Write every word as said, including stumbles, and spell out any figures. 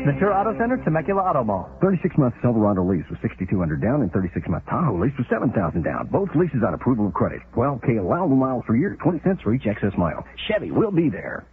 Ventura Auto Center, Temecula Auto Mall. thirty-six month Silverado lease with sixty-two hundred down and thirty-six month Tahoe lease with seven thousand down. Both leases on approval of credit. twelve K allowable miles per year, twenty cents for each excess mile. Chevy will be there.